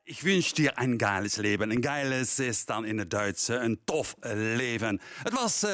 Ich wünsche dir ein geiles Leben. Een geiles is dan in het Duits een tof leven. Het was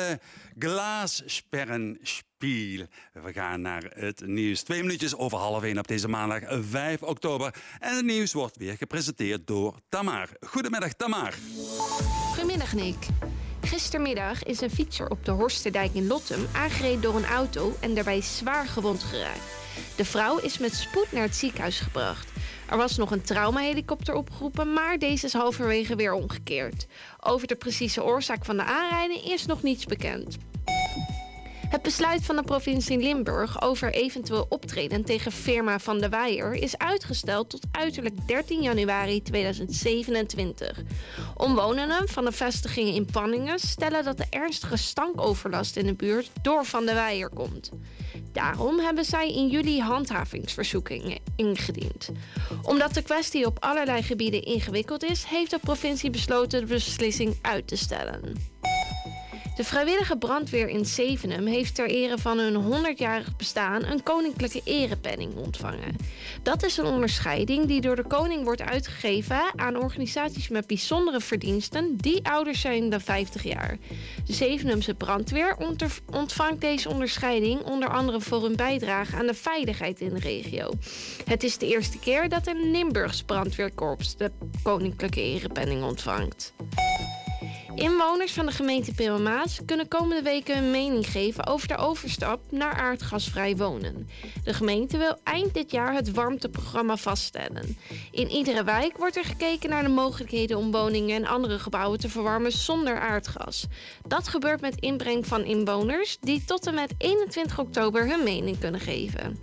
Glassperrenspiel. We gaan naar het nieuws. 2 minuutjes over 12:30 op deze maandag 5 oktober. En het nieuws wordt weer gepresenteerd door Tamar. Goedemiddag, Tamar. Goedemiddag, Nick. Gistermiddag is een fietser op de Horsterdijk in Lottum aangereden door een auto en daarbij zwaar gewond geraakt. De vrouw is met spoed naar het ziekenhuis gebracht. Er was nog een traumahelikopter opgeroepen, maar deze is halverwege weer omgekeerd. Over de precieze oorzaak van de aanrijding is nog niets bekend. Het besluit van de provincie Limburg over eventueel optreden tegen firma Van de Waaier is uitgesteld tot uiterlijk 13 januari 2027. Omwonenden van de vestigingen in Panningen stellen dat de ernstige stankoverlast in de buurt door Van de Waaier komt. Daarom hebben zij in juli handhavingsverzoekingen ingediend. Omdat de kwestie op allerlei gebieden ingewikkeld is, heeft de provincie besloten de beslissing uit te stellen. De vrijwillige brandweer in Zevenum heeft ter ere van hun 100-jarig bestaan een koninklijke erepenning ontvangen. Dat is een onderscheiding die door de koning wordt uitgegeven aan organisaties met bijzondere verdiensten die ouder zijn dan 50 jaar. De Zevenumse brandweer ontvangt deze onderscheiding onder andere voor hun bijdrage aan de veiligheid in de regio. Het is de eerste keer dat een Limburgs brandweerkorps de koninklijke erepenning ontvangt. Inwoners van de gemeente Peel-en-Maas kunnen komende weken hun mening geven over de overstap naar aardgasvrij wonen. De gemeente wil eind dit jaar het warmteprogramma vaststellen. In iedere wijk wordt er gekeken naar de mogelijkheden om woningen en andere gebouwen te verwarmen zonder aardgas. Dat gebeurt met inbreng van inwoners die tot en met 21 oktober hun mening kunnen geven.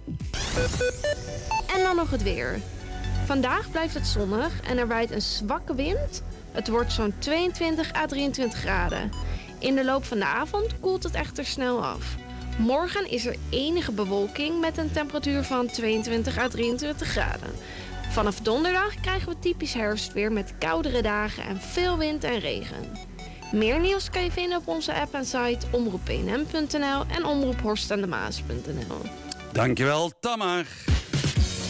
En dan nog het weer. Vandaag blijft het zonnig en er waait een zwakke wind. Het wordt zo'n 22 à 23 graden. In de loop van de avond koelt het echter snel af. Morgen is er enige bewolking met een temperatuur van 22 à 23 graden. Vanaf donderdag krijgen we typisch herfstweer met koudere dagen en veel wind en regen. Meer nieuws kan je vinden op onze app en site omroepbnm.nl en omroephorstandemaas.nl. Dankjewel, Tamar.